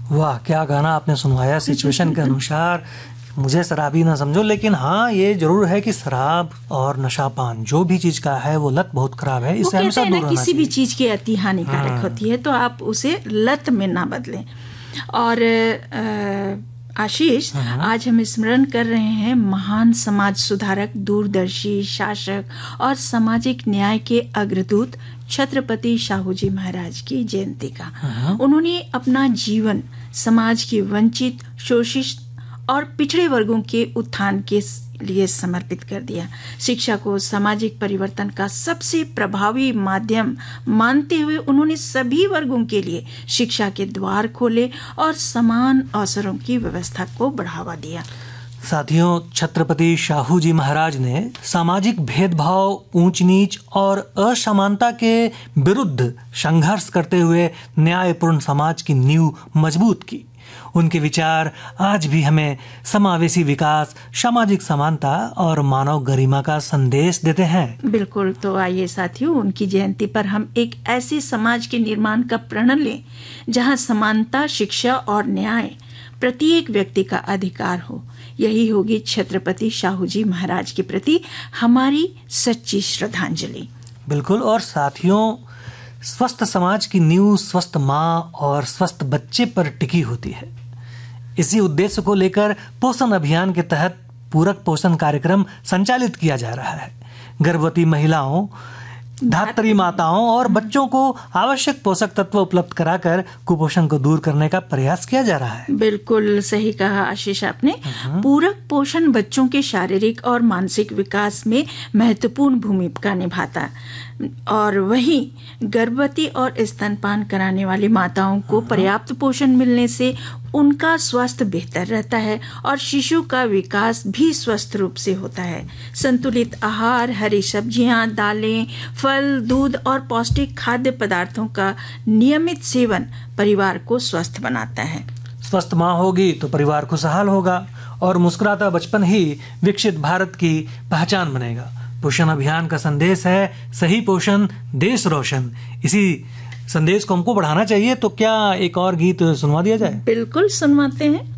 वाह, क्या गाना आपने सुनवाया सिचुएशन के अनुसार। मुझे शराबी ना समझो, लेकिन हाँ ये जरूर है कि शराब और नशापान जो भी चीज का है वो लत बहुत खराब है। इससे हमेशा दूर रहना चाहिए। किसी भी चीज की अति हानिकारक होती है, तो आप उसे लत में ना बदलें। और आशीष, आज हम स्मरण कर रहे हैं महान समाज सुधारक, दूरदर्शी शासक और सामाजिक न्याय के अग्रदूत छत्रपति शाहूजी महाराज की जयंती का। उन्होंने अपना जीवन समाज के वंचित, शोषित और पिछड़े वर्गों के उत्थान के लिए समर्पित कर दिया। शिक्षा को सामाजिक परिवर्तन का सबसे प्रभावी माध्यम मानते हुए उन्होंने सभी वर्गों के लिए शिक्षा के द्वार खोले और समान अवसरों की व्यवस्था को बढ़ावा दिया। साथियों, छत्रपति शाहूजी महाराज ने सामाजिक भेदभाव, ऊंच नीच और असमानता के विरुद्ध संघर्ष करते हुए न्यायपूर्ण समाज की नींव मजबूत की। उनके विचार आज भी हमें समावेशी विकास, सामाजिक समानता और मानव गरिमा का संदेश देते हैं। बिल्कुल। तो आइए साथियों, उनकी जयंती पर हम एक ऐसे समाज के निर्माण का प्रण लें जहां समानता, शिक्षा और न्याय प्रत्येक व्यक्ति का अधिकार हो। यही होगी छत्रपति शाहूजी महाराज के प्रति हमारी सच्ची श्रद्धांजलि। बिल्कुल। और साथियों, स्वस्थ समाज की नींव स्वस्थ माँ और स्वस्थ बच्चे पर टिकी होती है। इसी उद्देश्य को लेकर पोषण अभियान के तहत पूरक पोषण कार्यक्रम संचालित किया जा रहा है। गर्भवती महिलाओं, धात्री माताओं और बच्चों को आवश्यक पोषक तत्व उपलब्ध कराकर कुपोषण को दूर करने का प्रयास किया जा रहा है। बिल्कुल सही कहा आशीष आपने। पूरक पोषण बच्चों के शारीरिक और मानसिक विकास में महत्वपूर्ण भूमिका निभाता और वहीं गर्भवती और स्तनपान कराने वाली माताओं को पर्याप्त पोषण मिलने से उनका स्वास्थ्य बेहतर रहता है और शिशु का विकास भी स्वस्थ रूप से होता है। संतुलित आहार, हरी सब्जियां, दालें, फल, दूध और पौष्टिक खाद्य पदार्थों का नियमित सेवन परिवार को स्वस्थ बनाता है। स्वस्थ माँ होगी तो परिवार खुशहाल होगा और मुस्कुराता बचपन ही विकसित भारत की पहचान बनेगा। पोषण अभियान का संदेश है सही पोषण, देश रोशन। इसी संदेश को हमको बढ़ाना चाहिए, तो क्या एक और गीत सुनवा दिया जाए? बिल्कुल सुनवाते हैं।